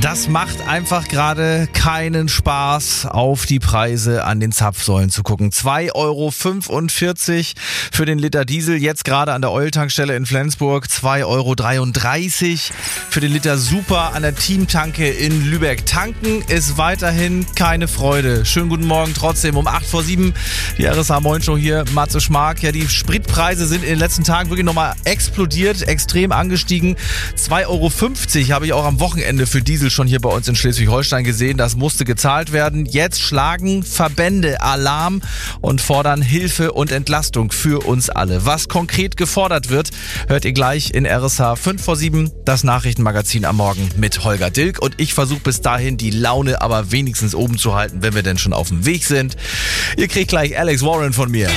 das macht einfach gerade keinen Spaß, auf die Preise an den Zapfsäulen zu gucken. 2,45 € für den Liter Diesel, jetzt gerade an der Oil-Tankstelle in Flensburg. 2,33 € für den Liter Super an der Teamtanke in Lübeck. Tanken ist weiterhin keine Freude. Schönen guten Morgen trotzdem um 7:08. Die RSH Moin Show hier, Matze Schmark. Ja, die Spritpreise sind in den letzten Tagen wirklich nochmal explodiert, extrem angestiegen. 2,50 € habe ich auch am Wochenende für Diesel schon hier bei uns in Schleswig-Holstein gesehen. Das musste gezahlt werden. Jetzt schlagen Verbände Alarm und fordern Hilfe und Entlastung für uns alle. Was konkret gefordert wird, hört ihr gleich in RSH 5:07, das Nachrichtenmagazin am Morgen mit Holger Dilk. Und ich versuche bis dahin die Laune aber wenigstens oben zu halten, wenn wir denn schon auf dem Weg sind. Ihr kriegt gleich Alex Warren von mir.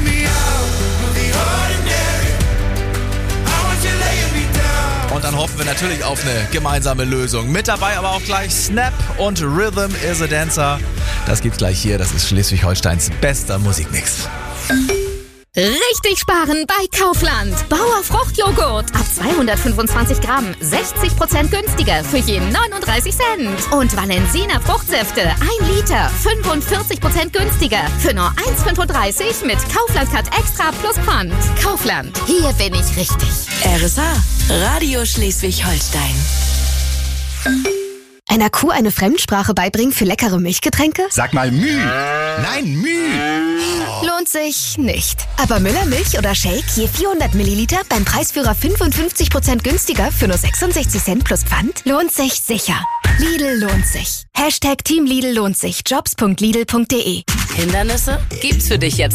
Und dann hoffen wir natürlich auf eine gemeinsame Lösung. Mit dabei aber auch gleich Snap und Rhythm is a Dancer. Das gibt's gleich hier. Das ist Schleswig-Holsteins bester Musikmix. Richtig sparen bei Kaufland. Bauer Fruchtjoghurt ab 225 Gramm, 60% günstiger für je 39 Cent. Und Valensina Fruchtsäfte 1 Liter, 45% günstiger für nur 1,35 mit Kaufland Cut Extra plus Pfand. Kaufland, hier bin ich richtig. RSH, Radio Schleswig-Holstein. Einer Kuh eine Fremdsprache beibringen für leckere Milchgetränke? Sag mal Müh. Nein, Müh. Lohnt sich nicht. Aber Müllermilch oder Shake je 400 Milliliter beim Preisführer 55% günstiger für nur 66 Cent plus Pfand? Lohnt sich sicher. Lidl lohnt sich. #Team Lidl lohnt sich. Jobs.lidl.de. Hindernisse gibt's für dich jetzt